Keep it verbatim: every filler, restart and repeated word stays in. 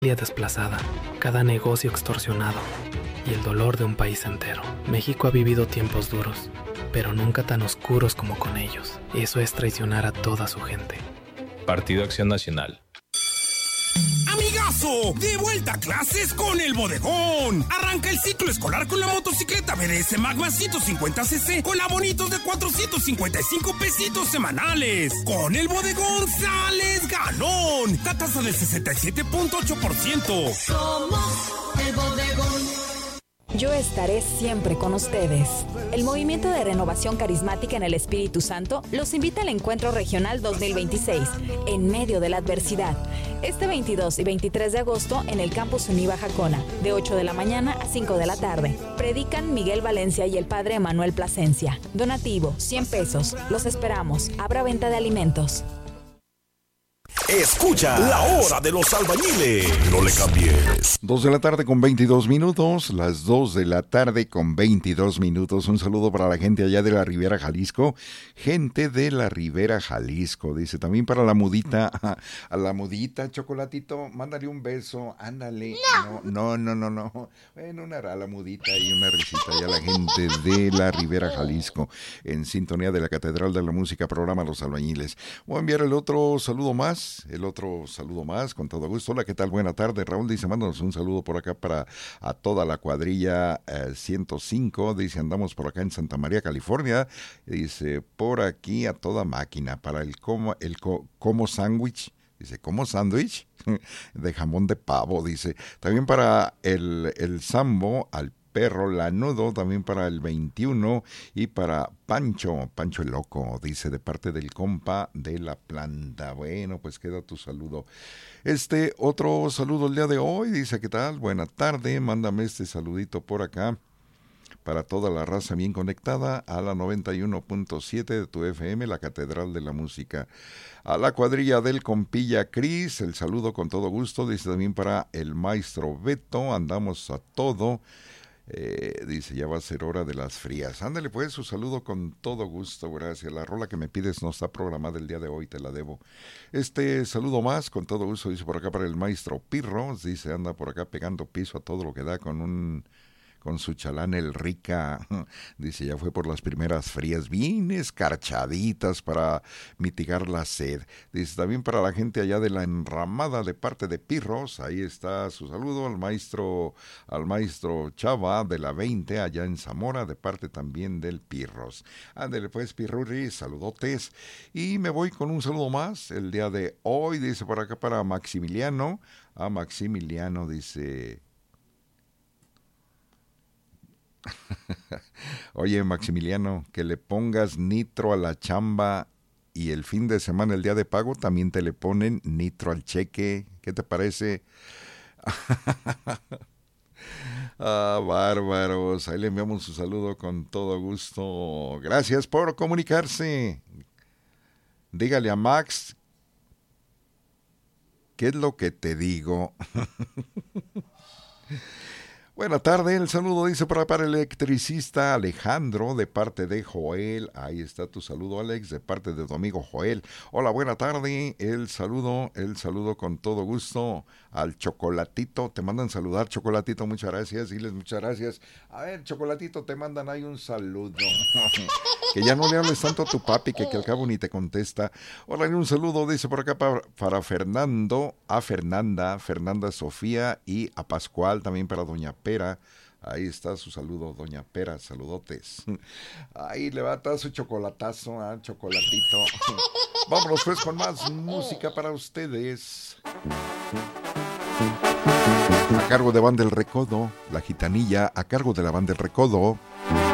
desplazada, cada negocio extorsionado y el dolor de un país entero. México ha vivido tiempos duros, pero nunca tan oscuros como con ellos. Eso es traicionar a toda su gente. Partido Acción Nacional. ¡Amigazo! ¡De vuelta a clases con el Bodegón! Arranca el ciclo escolar con la motocicleta B D S Magma ciento cincuenta cc con abonitos de cuatrocientos cincuenta y cinco pesitos semanales. Con el Bodegón sales ganón. Tasa del sesenta y siete punto ocho por ciento. Somos el Bodegón. Yo estaré siempre con ustedes. El Movimiento de Renovación Carismática en el Espíritu Santo los invita al Encuentro Regional dos mil veintiséis, en medio de la adversidad. Este veintidós y veintitrés de agosto en el Campus Univa Jacona, de ocho de la mañana a cinco de la tarde. Predican Miguel Valencia y el Padre Emanuel Plasencia. Donativo, cien pesos. Los esperamos. Habrá venta de alimentos. Escucha la hora de los albañiles. No le cambies. Dos de la tarde con veintidós minutos. Las dos de la tarde con veintidós minutos. Un saludo para la gente allá de la Ribera Jalisco. Gente de la Ribera Jalisco. Dice también para la mudita. A la mudita, Chocolatito, mándale un beso. Ándale. No, no, no, no. no. Bueno, una a la mudita y una risita. Y a la gente de la Ribera Jalisco. En sintonía de la Catedral de la Música, programa Los Albañiles. Voy a enviar el otro saludo más. El otro saludo más, con todo gusto. Hola, ¿qué tal? Buena tarde. Raúl dice, mándanos un saludo por acá para a toda la cuadrilla eh, ciento cinco. Dice, andamos por acá en Santa María, California. Dice, por aquí a toda máquina para el como, el co, como sándwich. Dice, ¿como sándwich? De jamón de pavo, dice. También para el, el Sambo, al Perro Lanudo, también para el veintiuno y para Pancho, Pancho el Loco, dice, de parte del compa de la planta. Bueno, pues queda tu saludo. Este otro saludo el día de hoy, dice, ¿qué tal? Buena tarde, mándame este saludito por acá para toda la raza bien conectada a la noventa y uno punto siete de tu F M, la Catedral de la Música. A la cuadrilla del compilla Cris, el saludo con todo gusto, dice también para el maestro Beto, andamos a todo. Eh, dice, ya va a ser hora de las frías. Ándale pues, su saludo con todo gusto, gracias. La rola que me pides no está programada el día de hoy, te la debo. Este saludo más, con todo gusto, dice por acá para el maestro Pirro, dice, anda por acá pegando piso a todo lo que da con un... con su chalán el Rica, dice, ya fue por las primeras frías, bien escarchaditas para mitigar la sed. Dice, también para la gente allá de la Enramada de parte de Pirros, ahí está su saludo al maestro, al maestro Chava de la veinte, allá en Zamora, de parte también del Pirros. Ándale pues, Pirrurri, saludotes. Y me voy con un saludo más, el día de hoy, dice por acá para Maximiliano, a Maximiliano, dice... Oye, Maximiliano, que le pongas nitro a la chamba y el fin de semana, el día de pago, también te le ponen nitro al cheque. ¿Qué te parece? Ah, bárbaros. Ahí le enviamos un saludo con todo gusto. Gracias por comunicarse. Dígale a Max, ¿qué es lo que te digo? Buena tarde, el saludo dice para, para el electricista Alejandro de parte de Joel. Ahí está tu saludo, Alex, de parte de tu amigo Joel. Hola, buena tarde, el saludo, el saludo con todo gusto al Chocolatito. Te mandan saludar, Chocolatito, muchas gracias, diles muchas gracias. A ver, Chocolatito, te mandan ahí un saludo. Que ya no le hables tanto a tu papi, que, que al cabo ni te contesta. Hola, un saludo, dice por acá para, para Fernando, a Fernanda, Fernanda Sofía y a Pascual, también para Doña Pera. Ahí está su saludo, Doña Pera, saludotes. Ahí le va a dar su chocolatazo, ¿eh? Chocolatito. Vámonos pues con más música para ustedes. A cargo de Banda El Recodo, La Gitanilla, a cargo de la Banda El Recodo.